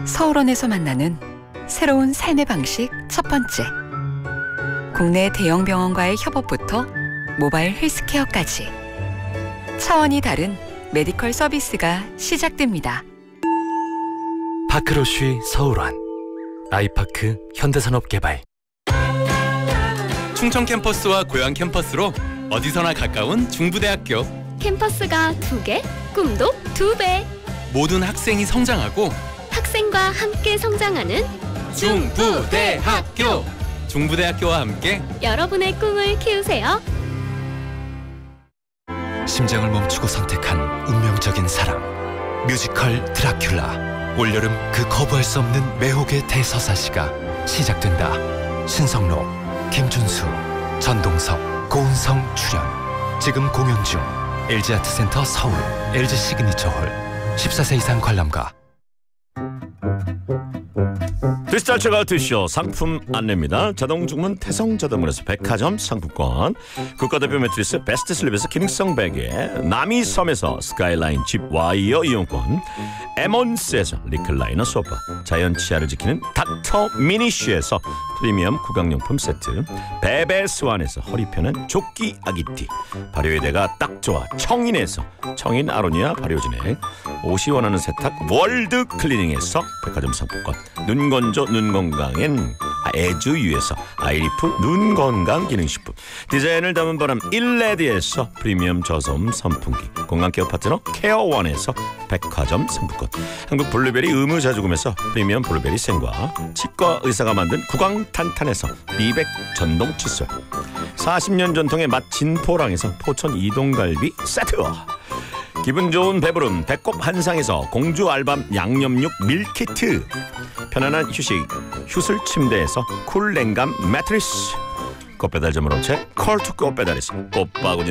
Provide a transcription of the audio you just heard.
서울원에서 만나는 새로운 삶의 방식 첫 번째. 국내 대형 병원과의 협업부터 모바일 헬스케어까지 차원이 다른 메디컬 서비스가 시작됩니다. 파크로쉬 서울원, 아이파크 현대산업개발. 충청 캠퍼스와 고양 캠퍼스로 어디서나 가까운 중부대학교. 캠퍼스가 2개, 꿈도 2배. 모든 학생이 성장하고 학생과 함께 성장하는 중부대학교. 중부대학교와 함께 여러분의 꿈을 키우세요. 심장을 멈추고 선택한 운명적인 사랑. 뮤지컬 드라큘라. 올여름 그 거부할 수 없는 매혹의 대서사시가 시작된다. 신성로, 김준수, 전동석, 고은성 출연. 지금 공연 중. LG아트센터 서울, LG 시그니처홀. 14세 이상 관람가. 디지털 체크아웃쇼 상품 안내입니다. 자동주문 태성자동문에서 백화점 상품권, 국가대표 매트리스 베스트 슬립에서 기능성 베개, 남이섬에서 스카이라인 집 와이어 이용권, 에몬스에서 리클라이너 소파, 자연 치아를 지키는 닥터 미니쉬에서 프리미엄 구강용품 세트, 베베스완에서 허리 편한 조끼 아기띠, 발효의대가 딱 좋아 청인에서 청인 아로니아 발효진액, 옷이 원하는 세탁 월드 클리닝에서 백화점 상품권, 눈 건조 눈 건강엔 에즈유에서 아이리프 눈 건강 기능식품, 디자인을 담은 바람 일레디에서 프리미엄 저소음 선풍기, 건강케어 파트너 케어원에서 백화점 상품권, 한국 블루베리 의무자주금에서 프리미엄 블루베리 생과, 치과 의사가 만든 구강탄탄에서 미백 전동 칫솔, 40년 전통의 맛 진포랑에서 포천 이동갈비 세트, 기분 좋은 배부름 배꼽 한상에서 공주 알밤 양념육 밀키트, 편안한 휴식 휴슬 침대에서 쿨냉감 매트리스, 꽃배달 전문 업체 컬투 꽃배달에서 꽃바구니